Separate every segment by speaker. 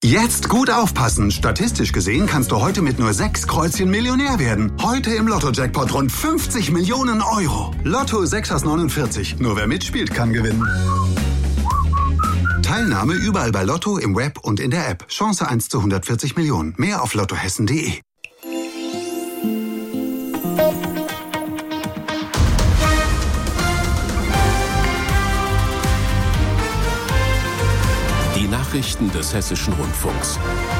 Speaker 1: Jetzt gut aufpassen. Statistisch gesehen kannst du heute mit nur 6 Kreuzchen Millionär werden. Heute im Lotto-Jackpot rund 50 Millionen Euro. Lotto 6 aus 49. Nur wer mitspielt, kann gewinnen. Teilnahme überall bei Lotto, im Web und in der App. Chance 1 zu 140 Millionen. Mehr auf lottohessen.de.
Speaker 2: Die Nachrichten des Hessischen Rundfunks.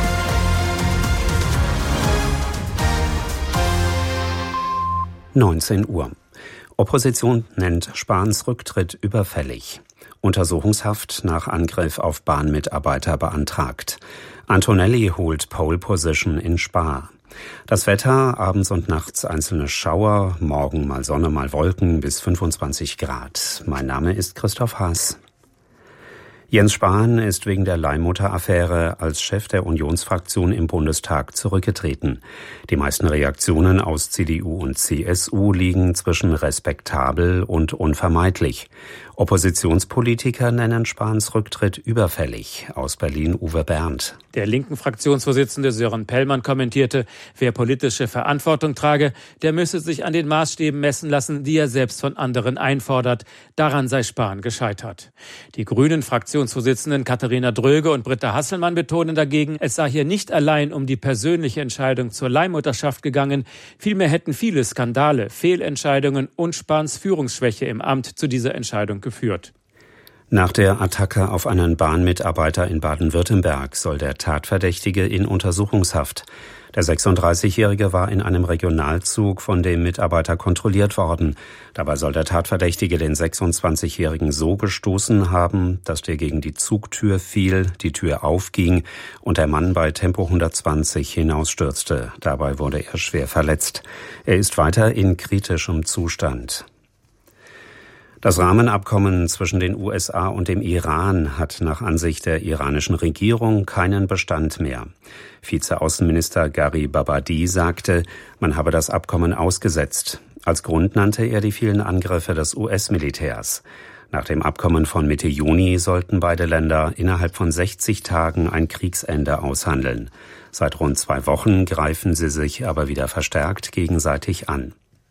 Speaker 2: (19 Uhr). Opposition nennt Spahns Rücktritt überfällig. Untersuchungshaft nach Angriff auf Bahnmitarbeiter beantragt. Antonelli holt Pole Position in Spa. Das Wetter, abends und nachts einzelne Schauer, morgen mal Sonne, mal Wolken bis 25 Grad. Mein Name ist Christoph Haas. Jens Spahn ist wegen der Leihmutter-Affäre als Chef der Unionsfraktion im Bundestag zurückgetreten. Die meisten Reaktionen aus CDU und CSU liegen zwischen respektabel und unvermeidlich. Oppositionspolitiker nennen Spahns Rücktritt überfällig. Aus Berlin Uwe Berndt.
Speaker 3: Der linken Fraktionsvorsitzende Sören Pellmann kommentierte, wer politische Verantwortung trage, der müsse sich an den Maßstäben messen lassen, die er selbst von anderen einfordert. Daran sei Spahn gescheitert. Die grünen Fraktionsvorsitzenden Katharina Dröge und Britta Hasselmann betonen dagegen, es sei hier nicht allein um die persönliche Entscheidung zur Leihmutterschaft gegangen. Vielmehr hätten viele Skandale, Fehlentscheidungen und Spahns Führungsschwäche im Amt zu dieser Entscheidung geführt.
Speaker 2: Nach der Attacke auf einen Bahnmitarbeiter in Baden-Württemberg soll der Tatverdächtige in Untersuchungshaft. Der 36-Jährige war in einem Regionalzug von dem Mitarbeiter kontrolliert worden. Dabei soll der Tatverdächtige den 26-Jährigen so gestoßen haben, dass der gegen die Zugtür fiel, die Tür aufging und der Mann bei Tempo 120 hinausstürzte. Dabei wurde er schwer verletzt. Er ist weiter in kritischem Zustand. Das Rahmenabkommen zwischen den USA und dem Iran hat nach Ansicht der iranischen Regierung keinen Bestand mehr. Vizeaußenminister Gari Babadi sagte, man habe das Abkommen ausgesetzt. Als Grund nannte er die vielen Angriffe des US-Militärs. Nach dem Abkommen von Mitte Juni sollten beide Länder innerhalb von 60 Tagen ein Kriegsende aushandeln. Seit rund 2 Wochen greifen sie sich aber wieder verstärkt gegenseitig an.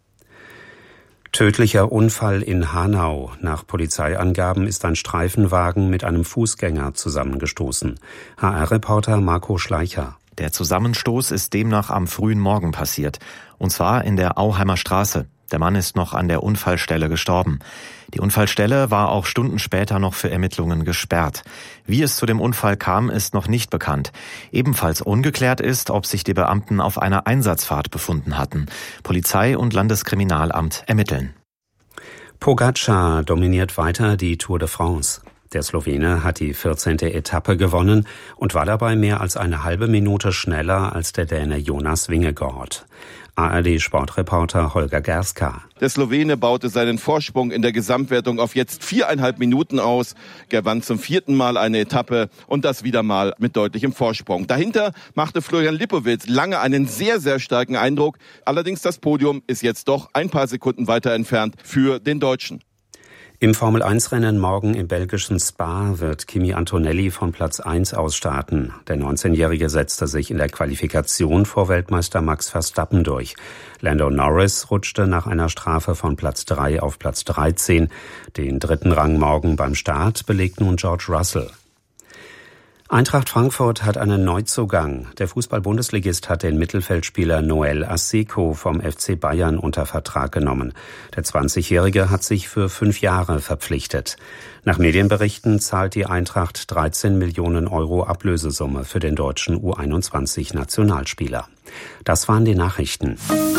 Speaker 2: Tödlicher Unfall in Hanau. Nach Polizeiangaben ist ein Streifenwagen mit einem Fußgänger zusammengestoßen. HR-Reporter Marco Schleicher.
Speaker 4: Der Zusammenstoß ist demnach am frühen Morgen passiert. Und zwar in der Auheimer Straße. Der Mann ist noch an der Unfallstelle gestorben. Die Unfallstelle war auch Stunden später noch für Ermittlungen gesperrt. Wie es zu dem Unfall kam, ist noch nicht bekannt. Ebenfalls ungeklärt ist, ob sich die Beamten auf einer Einsatzfahrt befunden hatten. Polizei und Landeskriminalamt ermitteln.
Speaker 2: Pogačar dominiert weiter die Tour de France. Der Slowene hat die 14. Etappe gewonnen und war dabei mehr als eine halbe Minute schneller als der Däne Jonas Vingegaard. ARD-Sportreporter Holger Gerska.
Speaker 5: Der Slowene baute seinen Vorsprung in der Gesamtwertung auf jetzt 4,5 Minuten aus, gewann zum 4. Mal eine Etappe und das wieder mal mit deutlichem Vorsprung. Dahinter machte Florian Lipowitz lange einen sehr, sehr starken Eindruck. Allerdings das Podium ist jetzt doch ein paar Sekunden weiter entfernt für den Deutschen.
Speaker 2: Im Formel-1-Rennen morgen im belgischen Spa wird Kimi Antonelli von Platz 1 aus starten. Der 19-Jährige setzte sich in der Qualifikation vor Weltmeister Max Verstappen durch. Lando Norris rutschte nach einer Strafe von Platz 3 auf Platz 13. Den 3. Rang morgen beim Start belegt nun George Russell. Eintracht Frankfurt hat einen Neuzugang. Der Fußball-Bundesligist hat den Mittelfeldspieler Noel Asseco vom FC Bayern unter Vertrag genommen. Der 20-Jährige hat sich für 5 Jahre verpflichtet. Nach Medienberichten zahlt die Eintracht 13 Millionen Euro Ablösesumme für den deutschen U21-Nationalspieler. Das waren die Nachrichten.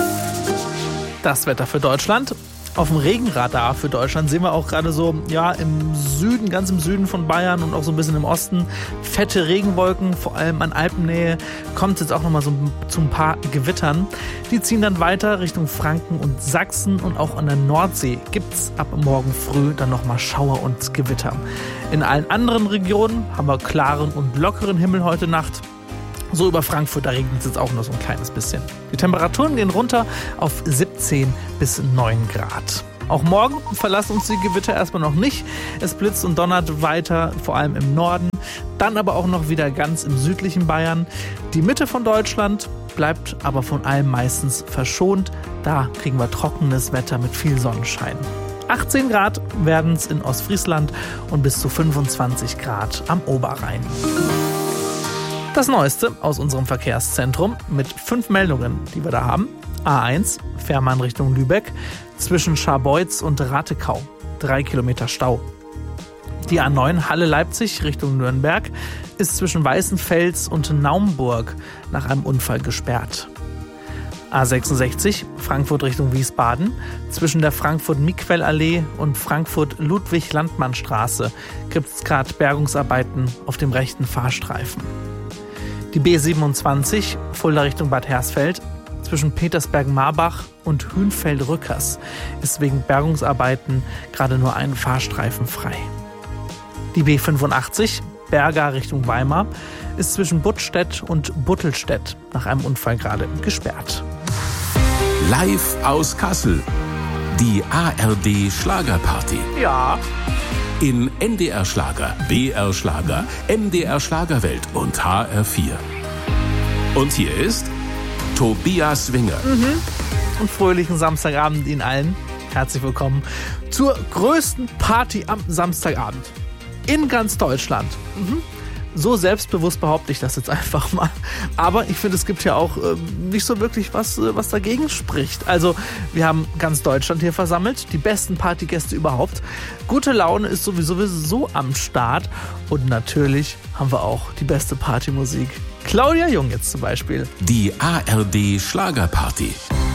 Speaker 6: Das Wetter für Deutschland. Auf dem Regenradar für Deutschland sehen wir auch gerade so, ja, im Süden, ganz im Süden von Bayern und auch so ein bisschen im Osten, fette Regenwolken, vor allem an Alpennähe, kommt es jetzt auch nochmal so zu ein paar Gewittern. Die ziehen dann weiter Richtung Franken und Sachsen und auch an der Nordsee gibt es ab morgen früh dann nochmal Schauer und Gewitter. In allen anderen Regionen haben wir klaren und lockeren Himmel heute Nacht. So über Frankfurt, da regnet es jetzt auch nur so ein kleines bisschen. Die Temperaturen gehen runter auf 17 bis 9 Grad. Auch morgen verlassen uns die Gewitter erstmal noch nicht. Es blitzt und donnert weiter, vor allem im Norden. Dann aber auch noch wieder ganz im südlichen Bayern. Die Mitte von Deutschland bleibt aber von allem meistens verschont. Da kriegen wir trockenes Wetter mit viel Sonnenschein. 18 Grad werden es in Ostfriesland und bis zu 25 Grad am Oberrhein. Das Neueste aus unserem Verkehrszentrum mit 5 Meldungen, die wir da haben. A1, Fährmann Richtung Lübeck, zwischen Scharbeutz und Ratekau. 3 Kilometer Stau. Die A9 Halle-Leipzig Richtung Nürnberg ist zwischen Weißenfels und Naumburg nach einem Unfall gesperrt. A66 Frankfurt Richtung Wiesbaden zwischen der Frankfurt-Miquel-Allee und Frankfurt-Ludwig-Landmann-Straße gibt es gerade Bergungsarbeiten auf dem rechten Fahrstreifen. Die B27 Fulda Richtung Bad Hersfeld zwischen Petersberg-Marbach und Hünfeld-Rückers ist wegen Bergungsarbeiten gerade nur ein Fahrstreifen frei. Die B85 Berga Richtung Weimar ist zwischen Buttstedt und Buttelstedt nach einem Unfall gerade gesperrt.
Speaker 7: Live aus Kassel. Die ARD Schlagerparty.
Speaker 6: Ja.
Speaker 7: In NDR Schlager, BR Schlager, MDR Schlagerwelt und HR4. Und hier ist Tobias Winger.
Speaker 6: Und fröhlichen Samstagabend Ihnen allen. Herzlich willkommen zur größten Party am Samstagabend. In ganz Deutschland. So selbstbewusst behaupte ich das jetzt einfach mal. Aber ich finde, es gibt ja auch nicht so wirklich was dagegen spricht. Also wir haben ganz Deutschland hier versammelt, die besten Partygäste überhaupt. Gute Laune ist sowieso am Start. Und natürlich haben wir auch die beste Partymusik. Claudia Jung jetzt zum Beispiel.
Speaker 7: Die ARD Schlagerparty.